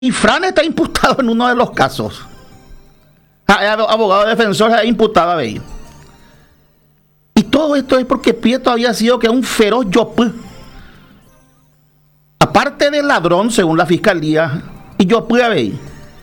Y Fran está imputado en uno de los casos. Abogado defensor es imputado a Bey. Y todo esto es porque Prieto había sido que un feroz yopú. Aparte de ladrón, según la fiscalía, y yopú a Bey.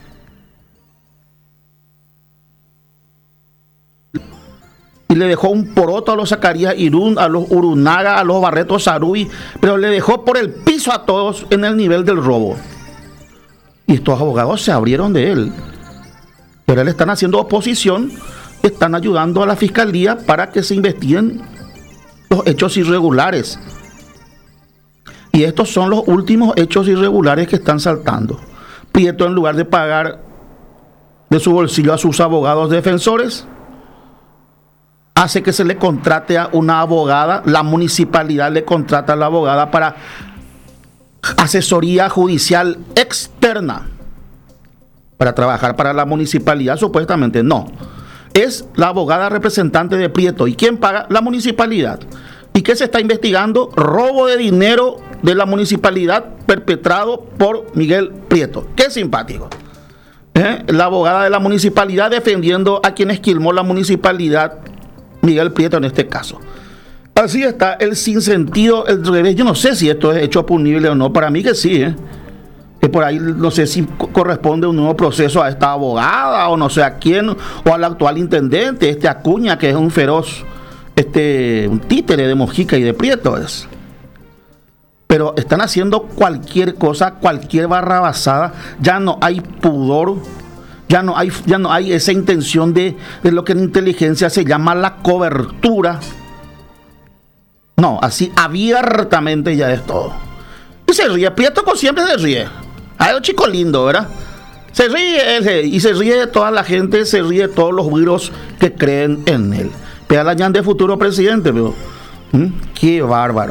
Y le dejó un poroto a los Zacarías Irún, a los Urunaga, a los Barreto Sarubi, pero le dejó por el piso a todos en el nivel del robo. Y estos abogados se abrieron de él. Pero le están haciendo oposición, están ayudando a la fiscalía para que se investiguen los hechos irregulares. Y estos son los últimos hechos irregulares que están saltando. Prieto, en lugar de pagar de su bolsillo a sus abogados defensores, hace que se le contrate a una abogada. La municipalidad le contrata a la abogada para asesoría judicial externa para trabajar para la municipalidad. Supuestamente no, es la abogada representante de Prieto. ¿Y quién paga? La municipalidad. ¿Y qué se está investigando? Robo de dinero de la municipalidad perpetrado por Miguel Prieto. Qué simpático, la abogada de la municipalidad defendiendo a quien esquilmó la municipalidad, Miguel Prieto en este caso. Así está el sinsentido, el revés. Yo no sé si esto es hecho punible o no. Para mí que sí, que por ahí no sé si corresponde un nuevo proceso a esta abogada o no sé a quién, o al actual intendente, Acuña, que es un feroz, un títere de Mojica y de Prieto es. Pero están haciendo cualquier cosa, cualquier barrabasada. Ya no hay pudor. Ya no hay esa intención de lo que en inteligencia se llama la cobertura. No, así abiertamente ya es todo. Y se ríe, Prieto siempre se ríe. Ay, un chico lindo, ¿verdad? Se ríe, y se ríe de toda la gente, se ríe de todos los güiros que creen en él. Pega la ñan de futuro presidente, pero qué bárbaro.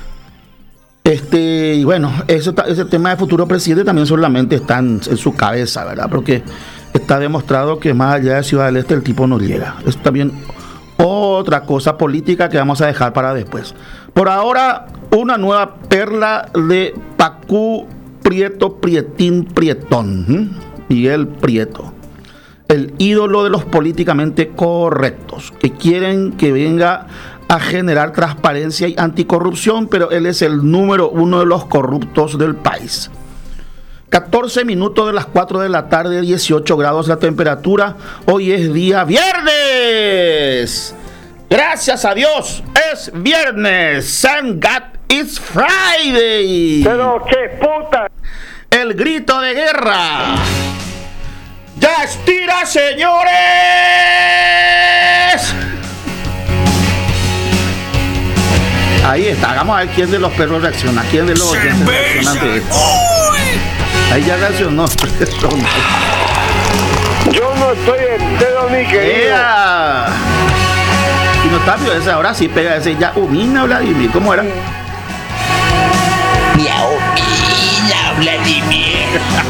Y bueno, ese tema de futuro presidente también solamente está en su cabeza, ¿verdad? Porque está demostrado que más allá de Ciudad del Este el tipo no llega. Es también otra cosa política que vamos a dejar para después. Por ahora, una nueva perla de Pacú Prieto Prietín Prietón, Miguel Prieto, el ídolo de los políticamente correctos, que quieren que venga a generar transparencia y anticorrupción, pero él es el número uno de los corruptos del país. 14 minutos de las 4 de la tarde, 18 grados la temperatura. Hoy es día viernes. Gracias a Dios, es viernes. Thank God it's Friday. Pero qué puta. El grito de guerra. ¡Ya estira, señores! Ahí está, vamos a ver quién de los perros reacciona, quién de los oyentes reacciona ante esto. Ahí ya reaccionó. Yo no estoy entero, mi querido. Y no está bien, ese ahora sí pega ese ya humina Vladimir. ¿Cómo era? Ya humina Vladimir.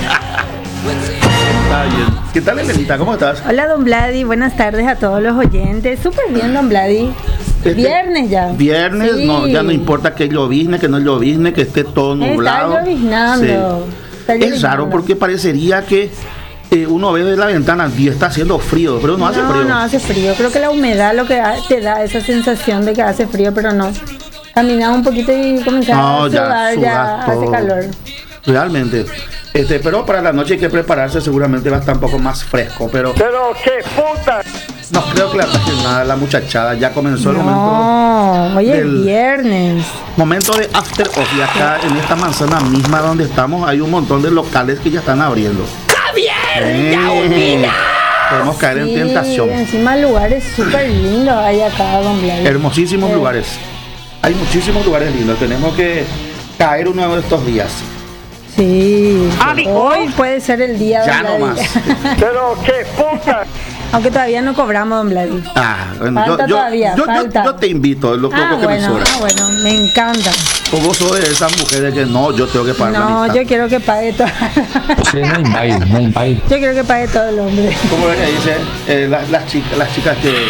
Está bien. ¿Qué tal, Elenita? ¿Cómo estás? Hola, don Vladi. Buenas tardes a todos los oyentes. Súper bien, don Vladi. Viernes ya. Viernes, sí. No, ya no importa que llovizne, que no llovizne, que esté todo nublado. Está lloviznando. Sí. Es raro porque parecería que uno ve de la ventana y está haciendo frío, pero no hace frío. No hace frío. Creo que la humedad lo que te da esa sensación de que hace frío, pero no. Caminar un poquito y comenzar a sudar, ya hace calor. Realmente. Pero para la noche hay que prepararse, seguramente va a estar un poco más fresco, pero qué puta. No creo que la muchachada ya comenzó el momento. No, hoy es viernes. Momento de after off. Y acá en esta manzana misma donde estamos hay un montón de locales que ya están abriendo. ¡Javier! ¡Ya humina! Podemos caer en tentación. Encima lugares súper lindos hay acá, don Vlad. Hermosísimos lugares. Hay muchísimos lugares lindos. Tenemos que caer uno de estos días. Sí, hoy puede ser el día de ya no más. Pero qué puta. Aunque todavía no cobramos, don Vladi. Bueno, falta. Yo te invito, lo que me sobra. Bueno, me encanta. O vos sos de esas mujeres que no, yo tengo que pagar la mitad. No, yo quiero que pague todo. Sí, no hay. Yo quiero que pague todo el hombre. ¿Cómo es que dice? Las chicas que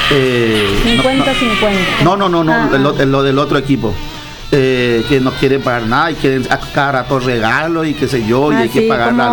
50-50. No, lo del otro equipo. Que no quieren pagar nada y quieren a cada rato regalos y qué sé yo, y hay que pagar la